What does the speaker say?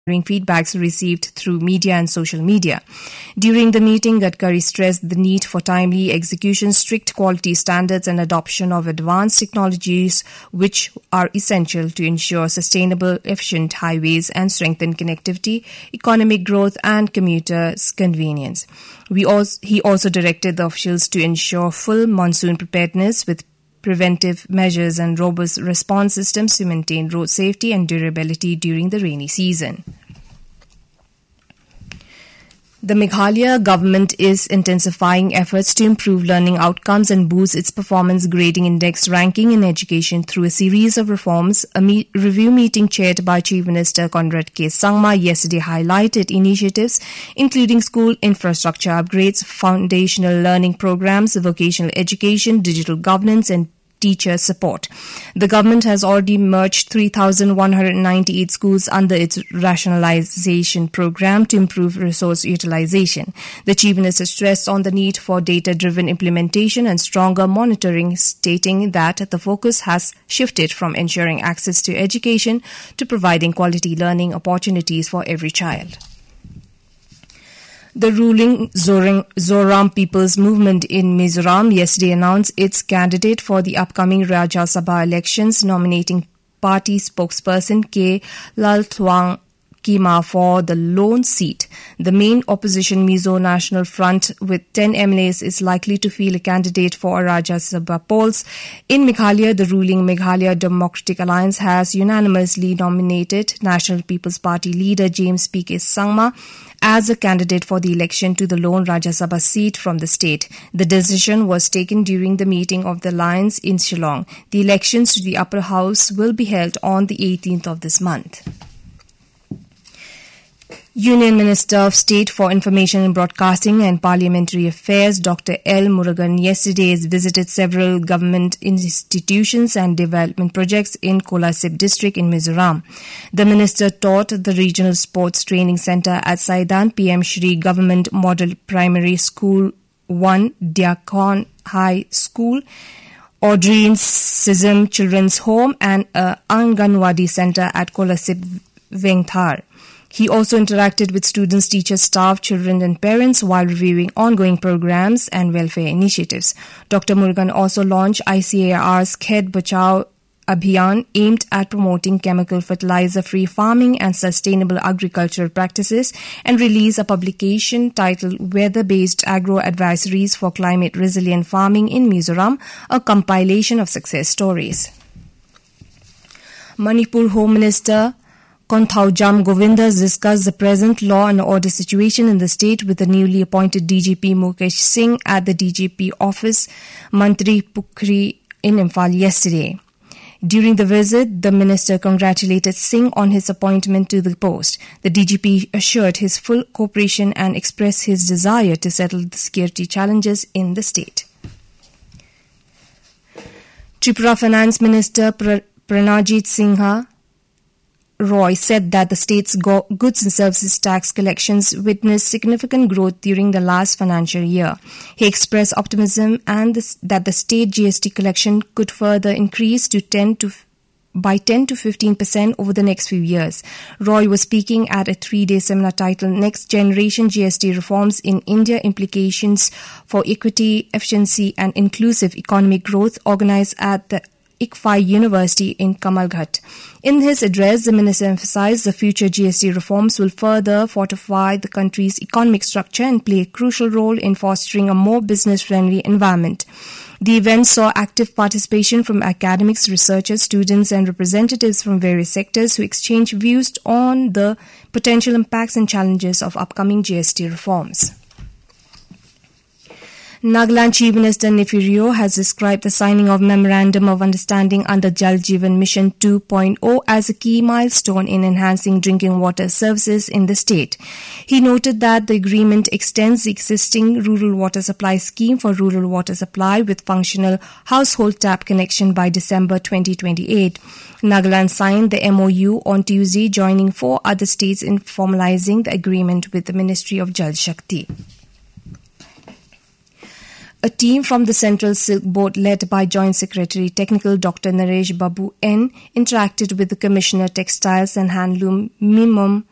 feedbacks received through media and social media. During the meeting, Gadkari stressed the need for timely execution, strict quality standards and adoption of advanced technologies which are essential to ensure sustainable, efficient highways and strengthen connectivity, economic growth and commuters' convenience. He also directed the officials to ensure full monsoon preparedness with preventive measures and robust response systems to maintain road safety and durability during the rainy season. The Meghalaya government is intensifying efforts to improve learning outcomes and boost its performance grading index ranking in education through a series of reforms. A review meeting chaired by Chief Minister Conrad K. Sangma yesterday highlighted initiatives including school infrastructure upgrades, foundational learning programs, vocational education, digital governance and teacher support. The government has already merged 3,198 schools under its rationalization program to improve resource utilization. The Chief Minister stressed on the need for data-driven implementation and stronger monitoring, stating that the focus has shifted from ensuring access to education to providing quality learning opportunities for every child. The ruling Zoram People's Movement in Mizoram yesterday announced its candidate for the upcoming Rajya Sabha elections, nominating party spokesperson K. Lalthuang Kima for the lone seat. The main opposition Mizo National Front with 10 MLAs is likely to field a candidate for Rajya Sabha polls. In Meghalaya, the ruling Meghalaya Democratic Alliance has unanimously nominated National People's Party leader James P.K. Sangma as a candidate for the election to the lone Rajya Sabha seat from the state. The decision was taken during the meeting of the alliance in Shillong. The elections to the upper house will be held on the 18th of this month. Union Minister of State for Information and Broadcasting and Parliamentary Affairs Dr. L. Murugan yesterday visited several government institutions and development projects in Kolasip district in Mizoram. The minister taught the Regional Sports Training Centre at Saidan PM Shri Government Model Primary School 1, Diakon High School, Audrey Sism Children's Home and a Anganwadi Centre at Kolasip Vengthar. He also interacted with students, teachers, staff, children and parents while reviewing ongoing programs and welfare initiatives. Dr. Murugan also launched ICAR's Khed Bachao Abhiyan aimed at promoting chemical fertilizer-free farming and sustainable agricultural practices and released a publication titled Weather-Based Agro Advisories for Climate Resilient Farming in Mizoram, a compilation of success stories. Manipur Home Minister Konthaujam Govindas discussed the present law and order situation in the state with the newly appointed DGP Mukesh Singh at the DGP office, Mantri Pukri in Imphal yesterday. During the visit, the minister congratulated Singh on his appointment to the post. The DGP assured his full cooperation and expressed his desire to settle the security challenges in the state. Tripura Finance Minister Pranajit Singha Roy said that the state's goods and services tax collections witnessed significant growth during the last financial year. He expressed optimism that the state GST collection could further increase by 10 to 15% over the next few years. Roy was speaking at a 3-day seminar titled Next Generation GST Reforms in India Implications for Equity, Efficiency and Inclusive Economic Growth, organized at the ICFI University in Kamalghat. In his address, the minister emphasized the future GST reforms will further fortify the country's economic structure and play a crucial role in fostering a more business-friendly environment. The event saw active participation from academics, researchers, students and representatives from various sectors who exchanged views on the potential impacts and challenges of upcoming GST reforms. Nagaland Chief Minister Nefirio has described the signing of Memorandum of Understanding under Jal Jeevan Mission 2.0 as a key milestone in enhancing drinking water services in the state. He noted that the agreement extends the existing rural water supply scheme for rural water supply with functional household tap connection by December 2028. Nagaland signed the MOU on Tuesday, joining 4 other states in formalizing the agreement with the Ministry of Jal Shakti. A team from the Central Silk Board led by Joint Secretary Technical Dr. Naresh Babu N interacted with the Commissioner Textiles and Handloom Mimom